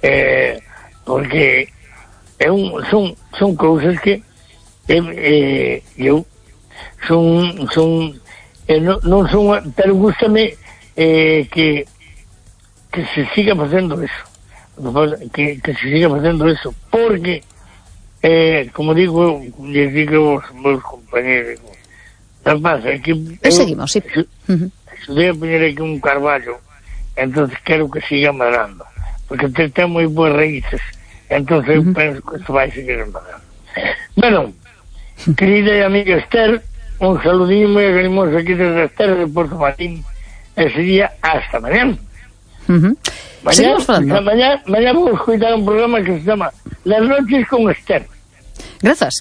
porque son cousas que eu non son, pero gústame que se siga facendo eso, que se siga facendo eso, porque como digo, les digo aos meus compañeros, non pasa, é que seguimos, sí. Estudei a poñer aquí un carballo, entonces quero que siga madrando, porque ten moi boas raíces, entonces eu penso que isto vai seguir madrando. Bueno, querida e amiga Esther, un saludinho moi agarimoso aquí desde Esther de Porto Marín, e sería hasta mañana. Seguimos falando. Mañana vamos a escuchar un programa que se llama Las noches con Esther. Grazas.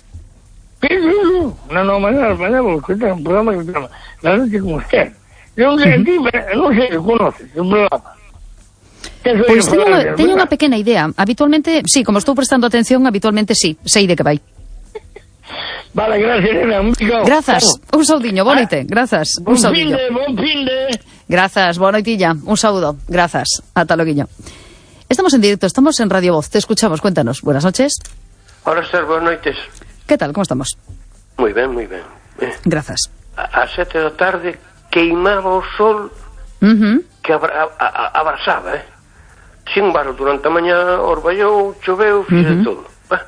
No, mañana vamos a escuchar un programa que se llama Las noches con Esther. Non sei se conoces un programa. Pois teño unha pequena idea. Habitualmente, sí, como estou prestando atención, habitualmente sí, sei de que vai. Vale, gracias, nena. Grazas, un saudiño, boa noite. Grazas, un saudiño. Bon fin de. Grazas, boa noitilla, un saúdo. Grazas, ata loguiño. Estamos en directo, estamos en Radio Voz, te escuchamos, cuéntanos. Buenas noches. Hola, Esther, buenas noites. ¿Qué tal, cómo estamos? Moi ben, moi ben. Grazas. A 7 da tarde queimaba o sol que abrasaba, Sin embargo, durante a mañá orballou, choveu, fixe todo.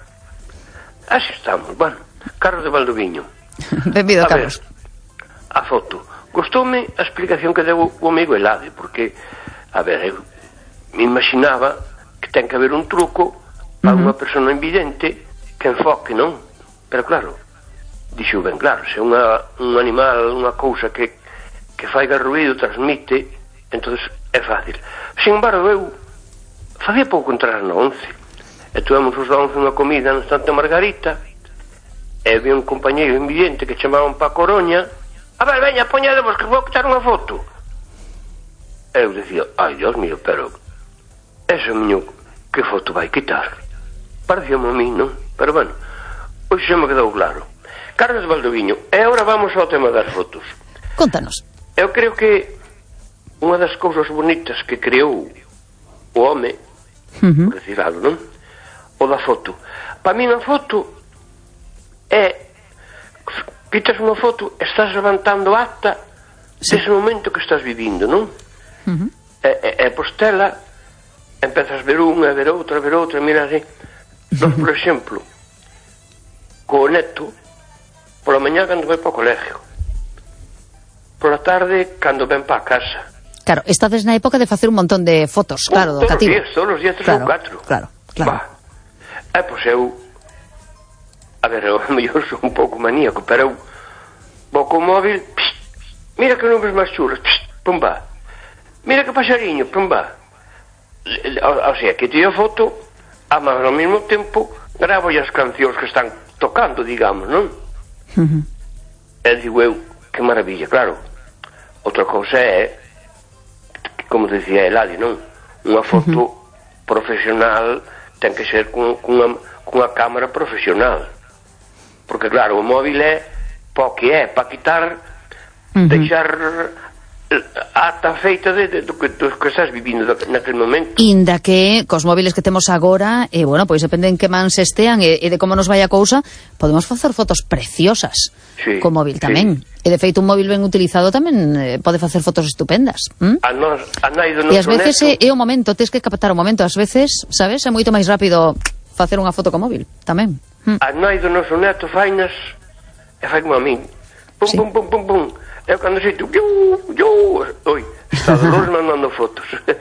Así estamos, bueno. Carlos de Valdoviño. Benvido, Carlos. A foto. Gostoume a explicación que deu o amigo Elade, porque, a ver, eu me imaginaba que ten que haber un truco para unha persona invidente que enfoque, non? Pero claro, dixo ben claro, se un animal, unha cousa que faiga ruído, transmite, entonces é fácil. Sin embargo, eu facía pouco entrar na 11, e tuvemos os 11 unha comida no Santa Margarita, e había un compañeiro invidente que chamaban pa Coruña. A ver, veña, poñadevos que vou quitar unha foto. E eu dicía, ai, Dios mío, pero ese miño, que foto vai quitar? Parecíame a mí, non? Pero bueno, hoxe xa me quedou claro. Carlos de Valdoviño, e agora vamos ao tema das fotos. Contanos. Eu creo que unha das cousas bonitas que creou o home, por decir algo, non? O da foto. Para mí unha foto é, quitas unha foto, estás levantando acta dese momento que estás vivindo, non? E postela, empezas a ver unha, a ver outra, mira así. Nós, por exemplo, co neto, pola mañá cando vai para o colegio, pola tarde cando ven para a casa. Claro, estades na época de facer un montón de fotos, claro, do cativo. Todos os días 3 ou 4. Claro. Pois eu, a ver, eu sou un pouco maníaco, pero eu vou co móvil, mira que nubes máis chulas, pumba, mira que paxariño, pumba. O sea, que tiro foto, mas ao mesmo tempo gravo as cancións que están tocando, digamos, non? E digo eu, que maravilla, claro. Outra cousa é, como dicía Eladi, non? Unha foto profesional ten que ser cunha cámara profesional, porque claro, o móvil é para que é, para quitar, deixar a ata feita do que estás vivindo naquele momento. Inda que cos móviles que temos agora, bueno, pois depende en que mans estean e de como nos vai a cousa, podemos facer fotos preciosas co móvil tamén. E de feito un móvil ben utilizado tamén pode facer fotos estupendas. A nai do noso e ás veces neto, é o momento, tens que captar o momento, ás veces, sabes, é moito máis rápido facer unha foto co móvil, tamén. A nai do noso neto fainas e fai como a min. Pum, pum, pum, pum. Eu cando xeito, oi, está Dolores mandando fotos.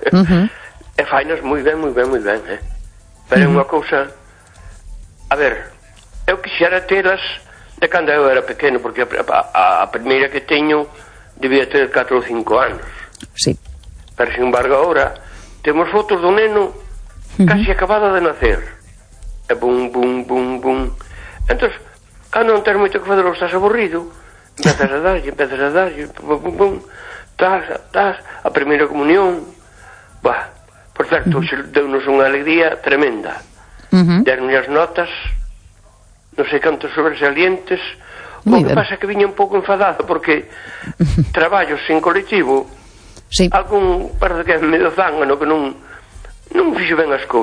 E fainas moi ben, pero é unha cousa, a ver, eu quixera telas de cando eu era pequeno, porque a primeira que teño debía ter 4 ou 5 anos. Sí. Pero, sin embargo, agora temos fotos do neno casi acabado de nacer. E bum, bum, bum, bum. Entón, cando non tens moito que fazer ou estás aburrido, empezas a darlle, pum, pum, pum, tas, a primeira comunión. Por certo, deu-nos unha alegría tremenda. Deron-lhe as notas, non sei cantos sobresalientes. O que pasa é que viña un pouco enfadado, porque traballos sin colectivo, algún parece que é medio zángano que non fixo ben as cousas.